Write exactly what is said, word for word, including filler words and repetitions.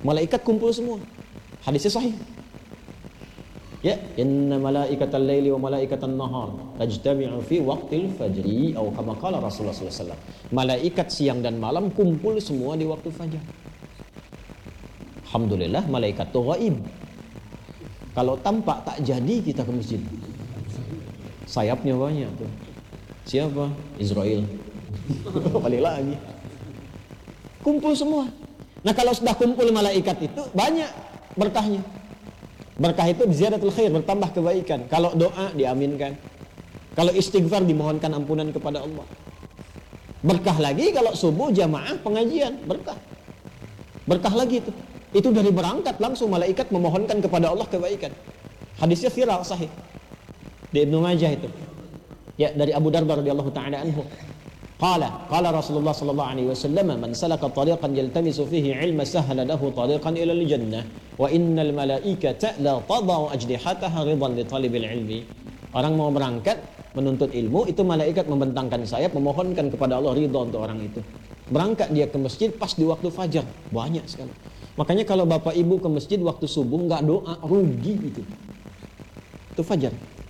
Malaikat kumpul semua. Hadisnya sahih. Ya, inna malaikatal laili wa malaikatan nahar tajtami'u fi waqtil fajri atau kama qala Rasulullah sallallahu alaihi wasallam. Malaikat siang dan malam kumpul semua di waktu fajar. Alhamdulillah malaikat itu gaib. Kalau tampak tak jadi kita ke masjid. Sayapnya banyak tuh. Siapa? Israel. Balik lagi. Kumpul semua. Nah kalau sudah kumpul malaikat itu banyak berkahnya. Berkah itu ziyadatul khair, bertambah kebaikan. Kalau doa diaminkan. Kalau istighfar dimohonkan ampunan kepada Allah. Berkah lagi kalau subuh jamaah pengajian, berkah. Berkah lagi itu. Itu dari berangkat langsung malaikat memohonkan kepada Allah kebaikan. Hadisnya viral sahih. Di Ibnu Majah itu. Ya, dari Abu Darda radhiyallahu taala anhu. Qala qala Rasulullah sallallahu alaihi wasallam man salaka tariqan yaltamisu fihi ilma sahhala lahu tariqan ila al-jannah wa innal malaikata la tadau ajnihataha ridan li talibil ilmi. Orang mau berangkat menuntut ilmu itu malaikat membentangkan sayap memohonkan kepada Allah ridha untuk orang itu. Berangkat dia ke masjid pas di waktu fajar, banyak sekali. Makanya kalau bapak ibu ke masjid waktu subuh nggak doa rugi itu. Itu fajar.